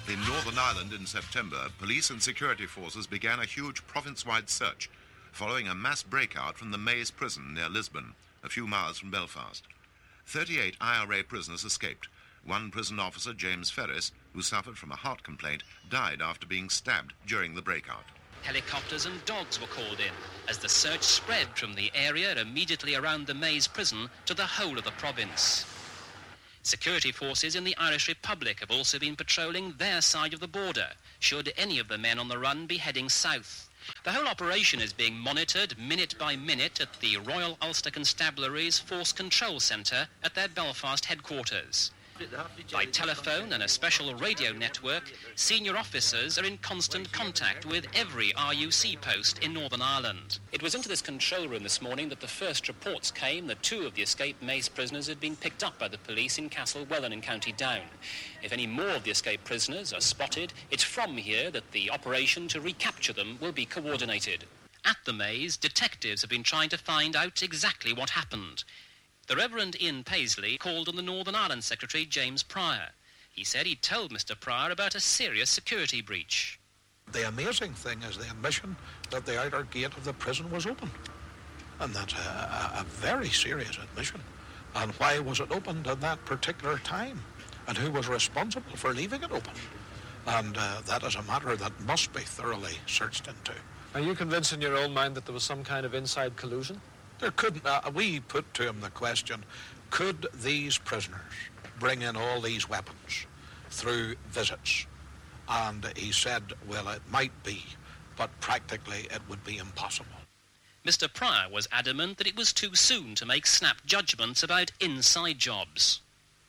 In Northern Ireland in September, police and security forces began a huge province-wide search following a mass breakout from the Maze prison near Lisbon, a few miles from Belfast. 38 IRA prisoners escaped. One prison officer, James Ferris, who suffered from a heart complaint, died after being stabbed during the breakout. Helicopters and dogs were called in as the search spread from the area immediately around the Maze prison to the whole of the province. Security forces in the Irish Republic have also been patrolling their side of the border, should any of the men on the run be heading south. The whole operation is being monitored minute by minute at the Royal Ulster Constabulary's Force Control Centre at their Belfast headquarters. By telephone and a special radio network, senior officers are in constant contact with every RUC post in Northern Ireland. It was into this control room this morning that the first reports came that 2 of the escaped Maze prisoners had been picked up by the police in Castlewellan in County Down. If any more of the escaped prisoners are spotted, it's from here that the operation to recapture them will be coordinated. At the Maze, detectives have been trying to find out exactly what happened. The Reverend Ian Paisley called on the Northern Ireland Secretary, James Pryor. He said he'd told Mr. Pryor about a serious security breach. The amazing thing is the admission that the outer gate of the prison was open. And that's a very serious admission. And why was it opened at that particular time? And who was responsible for leaving it open? And that is a matter that must be thoroughly searched into. Are you convinced in your own mind that there was some kind of inside collusion? There couldn't. We put to him the question, could these prisoners bring in all these weapons through visits? And he said, well, it might be, but practically it would be impossible. Mr. Pryor was adamant that it was too soon to make snap judgments about inside jobs.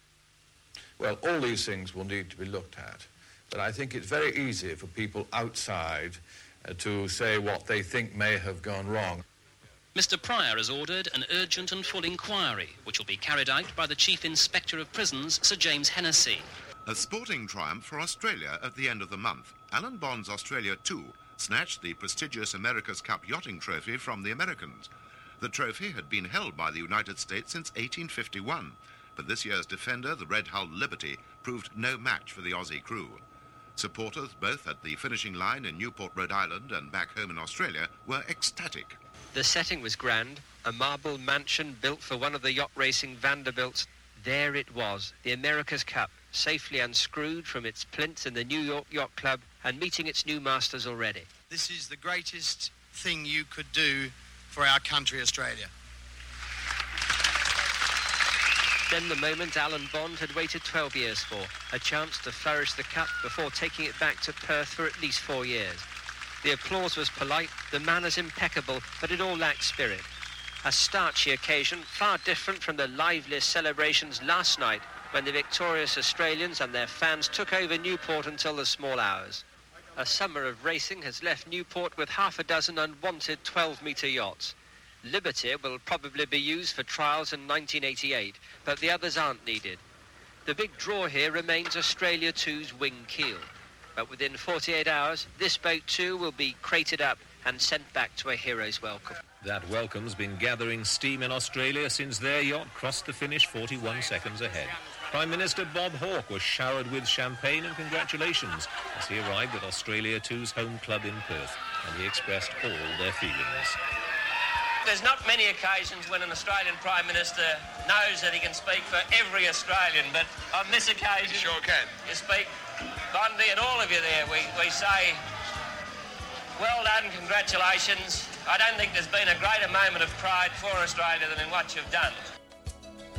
Well, all these things will need to be looked at, but I think it's very easy for people outside to say what they think may have gone wrong. Mr. Pryor has ordered an urgent and full inquiry, which will be carried out by the Chief Inspector of Prisons, Sir James Hennessy. A sporting triumph for Australia at the end of the month. Alan Bond's Australia 2 snatched the prestigious America's Cup yachting trophy from the Americans. The trophy had been held by the United States since 1851, but this year's defender, the Red Hull Liberty, proved no match for the Aussie crew. Supporters both at the finishing line in Newport, Rhode Island and back home in Australia were ecstatic. The setting was grand, a marble mansion built for one of the yacht racing Vanderbilts. There it was, the America's Cup, safely unscrewed from its plinth in the New York Yacht Club and meeting its new masters already. This is the greatest thing you could do for our country, Australia. Then the moment Alan Bond had waited 12 years for, a chance to flourish the cup before taking it back to Perth for at least 4 years. The applause was polite, the manners impeccable, but it all lacked spirit. A starchy occasion, far different from the liveliest celebrations last night when the victorious Australians and their fans took over Newport until the small hours. A summer of racing has left Newport with half a dozen unwanted 12-metre yachts. Liberty will probably be used for trials in 1988, but the others aren't needed. The big draw here remains Australia 2's Wing Keel. But within 48 hours, this boat too will be crated up and sent back to a hero's welcome. That welcome's been gathering steam in Australia since their yacht crossed the finish 41 seconds ahead. Prime Minister Bob Hawke was showered with champagne and congratulations as he arrived at Australia 2's home club in Perth, and he expressed all their feelings. There's not many occasions when an Australian Prime Minister knows that he can speak for every Australian, but on this occasion... Sure can. You speak, Bondi, and all of you there. We say, well done, congratulations. I don't think there's been a greater moment of pride for Australia than in what you've done.